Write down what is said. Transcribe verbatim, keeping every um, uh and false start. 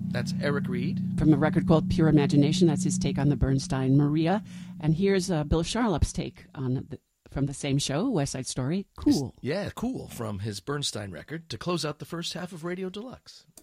That's Eric Reed. From a record called Pure Imagination. That's his take on the Bernstein Maria. And here's uh, Bill Charlap's take on the, from the same show, West Side Story, Cool. Yeah, Cool, from his Bernstein record, to close out the first half of Radio Deluxe.